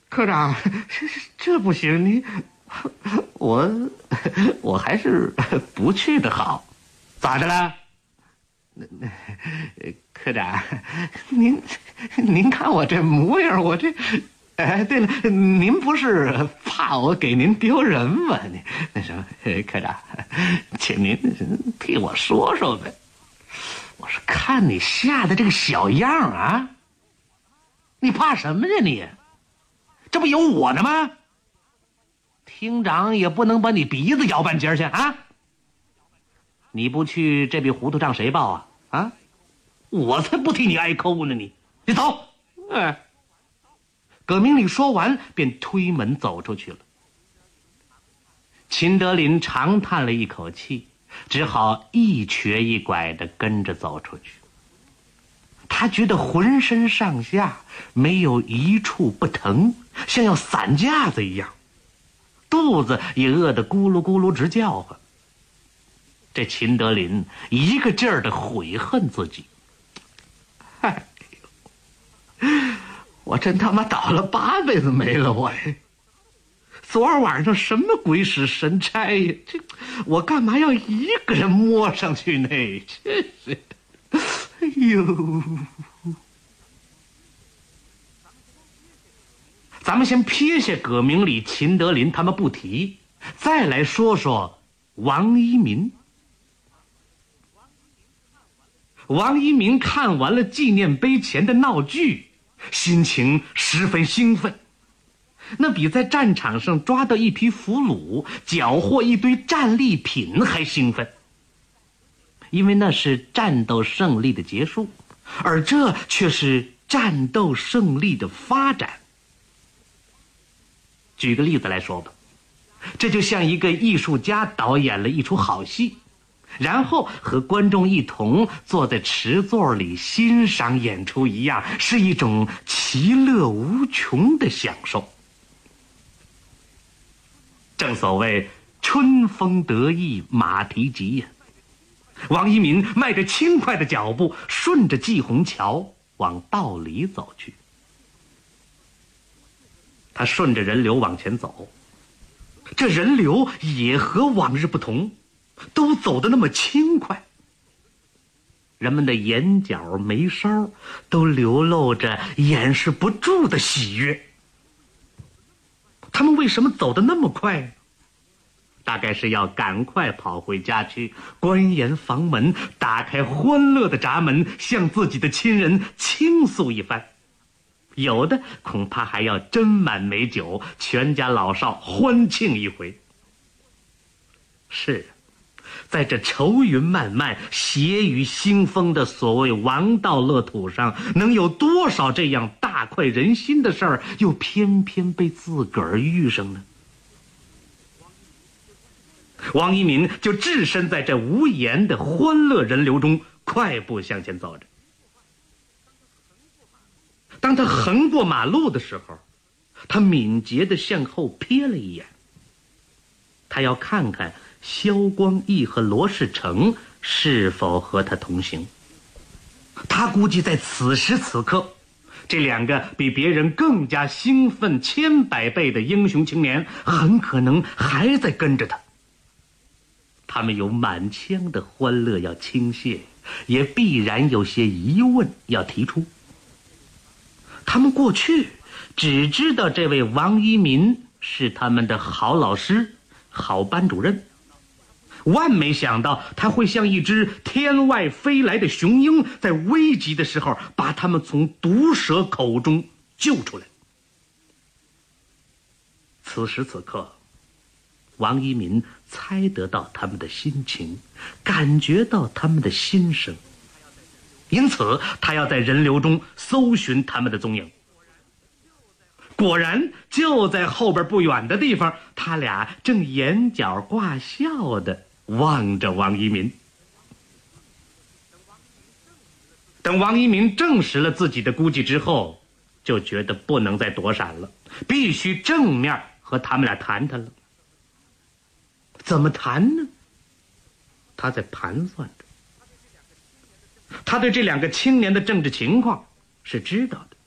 科长，这不行，我还是不去的好。 咋的了？ 科长，您看我这模样，我这……哎，对了，您不是怕我给您丢人吗？那什么，科长，请您替我说说呗。我是看你吓的这个小样啊，你怕什么呀你？这不有我呢吗？厅长也不能把你鼻子咬半截去啊！你不去，这笔糊涂账谁报啊？啊！我才不替你挨抠呢！你走！哎，葛明礼说完，便推门走出去了。秦德林长叹了一口气，只好一瘸一拐地跟着走出去。他觉得浑身上下没有一处不疼，像要散架子一样，肚子也饿得咕噜咕噜直叫唤。这秦德林一个劲儿的悔恨自己，哎呦，我真他妈倒了8辈子霉了我！昨儿晚上什么鬼使神差呀？这我干嘛要一个人摸上去呢？真是，哎呦！咱们先撇下葛明礼、秦德林他们不提，再来说说王一民。王一鸣看完了纪念碑前的闹剧，心情十分兴奋，那比在战场上抓到一批俘虏、缴获一堆战利品还兴奋。因为那是战斗胜利的结束，而这却是战斗胜利的发展。举个例子来说吧，这就像一个艺术家导演了一出好戏，然后和观众一同坐在池座里欣赏演出一样，是一种其乐无穷的享受。正所谓春风得意马蹄疾呀。王一民迈着轻快的脚步，顺着季虹桥往道里走去。他顺着人流往前走，这人流也和往日不同，都走得那么轻快。人们的眼角眉梢都流露着掩饰不住的喜悦。他们为什么走得那么快呢？大概是要赶快跑回家去，关严房门，打开欢乐的闸门，向自己的亲人倾诉一番。有的恐怕还要斟满美酒，全家老少欢庆一回。是，在这愁云漫漫、血雨腥风的所谓王道乐土上，能有多少这样大快人心的事儿，又偏偏被自个儿遇上呢？王一民就置身在这无言的欢乐人流中，快步向前走着。当他横过马路的时候，他敏捷地向后瞥了一眼，他要看看萧光义和罗世成是否和他同行。他估计在此时此刻，这两个比别人更加兴奋千百倍的英雄青年很可能还在跟着他。他们有满腔的欢乐要倾泻，也必然有些疑问要提出。他们过去只知道这位王一民是他们的好老师、好班主任，万没想到他会像一只天外飞来的雄鹰，在危急的时候把他们从毒蛇口中救出来。此时此刻，王一民猜得到他们的心情，感觉到他们的心声，因此他要在人流中搜寻他们的踪影。果然就在后边不远的地方，他俩正眼角挂笑地望着王一民。等王一民证实了自己的估计之后，就觉得不能再躲闪了，必须正面和他们俩谈谈了。怎么谈呢？他在盘算着。他对这两个青年的政治情况是知道的，